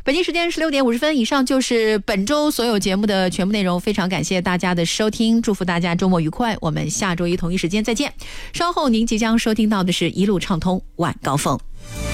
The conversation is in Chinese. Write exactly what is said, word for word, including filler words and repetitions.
北京时间十六点五十分，以上就是本周所有节目的全部内容。非常感谢大家的收听，祝福大家周末愉快。我们下周一同一时间再见。稍后您即将收听到的是一路畅通晚高峰。